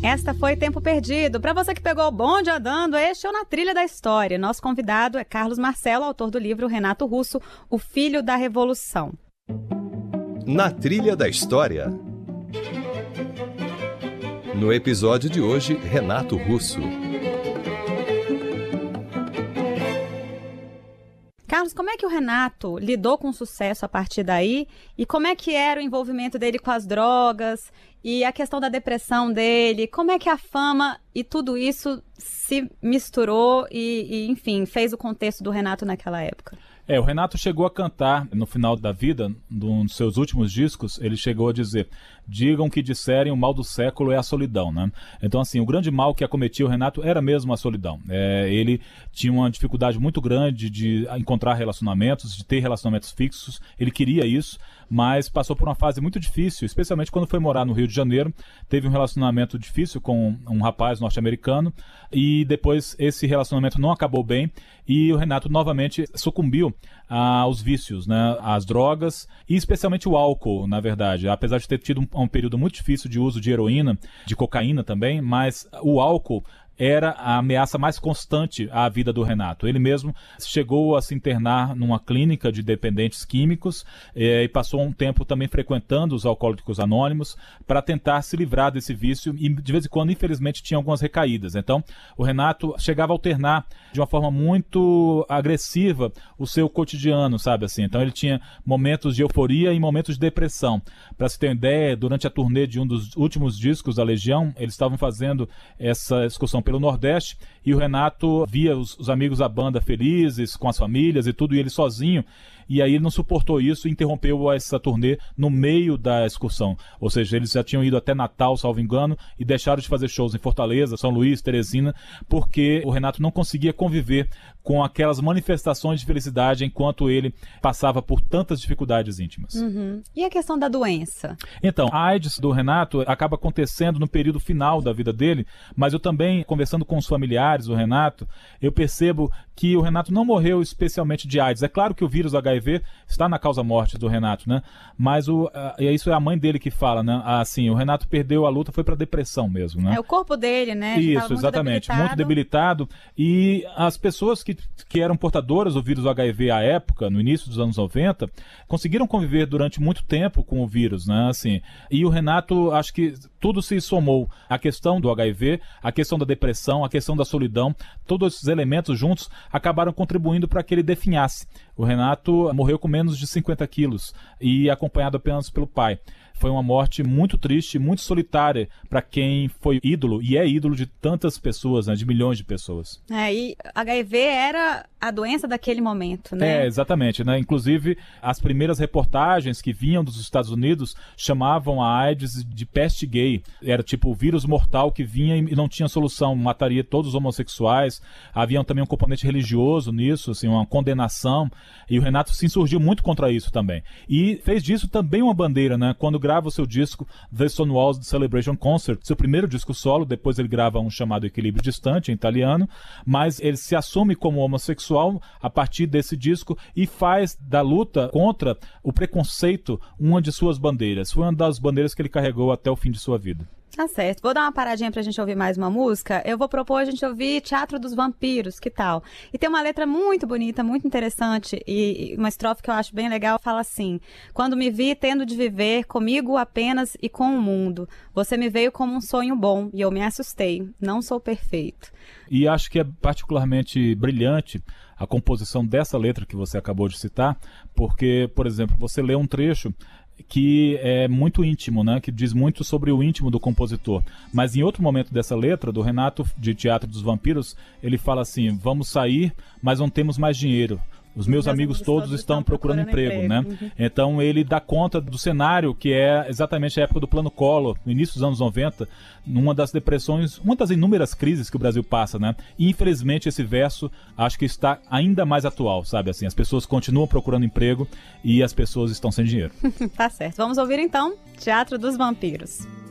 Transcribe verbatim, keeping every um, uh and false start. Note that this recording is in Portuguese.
Esta foi Tempo Perdido. Para você que pegou o bonde andando, este é o Na Trilha da História. Nosso convidado é Carlos Marcelo, autor do livro Renato Russo, O Filho da Revolução. Na Trilha da História. No episódio de hoje, Renato Russo. Carlos, como é que o Renato lidou com o sucesso a partir daí? E como é que era o envolvimento dele com as drogas? E a questão da depressão dele? Como é que a fama e tudo isso se misturou e, e enfim, fez o contexto do Renato naquela época? É, o Renato chegou a cantar no final da vida, num dos seus últimos discos, ele chegou a dizer: digam que disserem, o mal do século é a solidão, né? Então, assim, o grande mal que acometia o Renato era mesmo a solidão. É, ele tinha uma dificuldade muito grande de encontrar relacionamentos, de ter relacionamentos fixos, ele queria isso, mas passou por uma fase muito difícil, especialmente quando foi morar no Rio de Janeiro, teve um relacionamento difícil com um rapaz norte-americano, e depois esse relacionamento não acabou bem, e o Renato novamente sucumbiu aos vícios, né, às drogas, e especialmente o álcool, na verdade, apesar de ter tido um, um período muito difícil de uso de heroína, de cocaína também, mas o álcool era a ameaça mais constante à vida do Renato. Ele mesmo chegou a se internar numa clínica de dependentes químicos eh, e passou um tempo também frequentando os alcoólicos anônimos para tentar se livrar desse vício e de vez em quando, infelizmente, tinha algumas recaídas. Então, o Renato chegava a alternar de uma forma muito agressiva o seu cotidiano, sabe assim? Então, ele tinha momentos de euforia e momentos de depressão. Para se ter uma ideia, durante a turnê de um dos últimos discos da Legião, eles estavam fazendo essa excursão pelo Nordeste, e o Renato via os, os amigos da banda felizes, com as famílias e tudo, e ele sozinho, e aí ele não suportou isso e interrompeu essa turnê no meio da excursão. Ou seja, eles já tinham ido até Natal, salvo engano, e deixaram de fazer shows em Fortaleza, São Luís, Teresina, porque o Renato não conseguia conviver com aquelas manifestações de felicidade enquanto ele passava por tantas dificuldades íntimas. Uhum. E a questão da doença? Então, a AIDS do Renato acaba acontecendo no período final da vida dele, mas eu também, conversando com os familiares do Renato, eu percebo que o Renato não morreu especialmente de AIDS. É claro que o vírus H I V está na causa-morte do Renato, né? Mas o, a, e isso é a mãe dele que fala, né? Assim, o Renato perdeu a luta, foi para depressão mesmo, né? É o corpo dele, né? Isso, exatamente. Muito debilitado. muito debilitado. E as pessoas que, que eram portadoras do vírus H I V à época, no início dos anos noventa, conseguiram conviver durante muito tempo com o vírus, né? Assim, e o Renato, acho que tudo se somou. A questão do H I V, a questão da depressão, a questão da solidão, todos esses elementos juntos acabaram contribuindo para que ele definhasse. O Renato morreu com menos de cinquenta quilos e acompanhado apenas pelo pai. Foi uma morte muito triste, muito solitária para quem foi ídolo, e é ídolo de tantas pessoas, né, de milhões de pessoas. É, e H I V era a doença daquele momento, né? É, exatamente, né? Inclusive, as primeiras reportagens que vinham dos Estados Unidos chamavam a AIDS de peste gay. Era tipo o vírus mortal que vinha e não tinha solução, mataria todos os homossexuais. Havia também um componente religioso nisso, assim, uma condenação, e o Renato se insurgiu muito contra isso também. E fez disso também uma bandeira, né? Quando grava o seu disco The Stonewall Celebration Concert, seu primeiro disco solo, depois ele grava um chamado Equilíbrio Distante, em italiano, mas ele se assume como homossexual a partir desse disco e faz da luta contra o preconceito uma de suas bandeiras. Foi uma das bandeiras que ele carregou até o fim de sua vida. Tá certo. Vou dar uma paradinha pra gente ouvir mais uma música. Eu vou propor a gente ouvir Teatro dos Vampiros, que tal? E tem uma letra muito bonita, muito interessante, e uma estrofe que eu acho bem legal, fala assim: quando me vi tendo de viver comigo apenas e com o mundo, você me veio como um sonho bom e eu me assustei, não sou perfeito. E acho que é particularmente brilhante a composição dessa letra que você acabou de citar, porque, por exemplo, você lê um trecho que é muito íntimo, né? Que diz muito sobre o íntimo do compositor. Mas em outro momento dessa letra, do Renato, de Teatro dos Vampiros, ele fala assim: vamos sair, mas não temos mais dinheiro. Os meus amigos todos estão procurando emprego, né? Uhum. Então ele dá conta do cenário que é exatamente a época do Plano Collor, no início dos anos noventa, numa das depressões, uma das inúmeras crises que o Brasil passa, né? E infelizmente esse verso acho que está ainda mais atual, sabe? Assim, as pessoas continuam procurando emprego e as pessoas estão sem dinheiro. Tá certo. Vamos ouvir então Teatro dos Vampiros.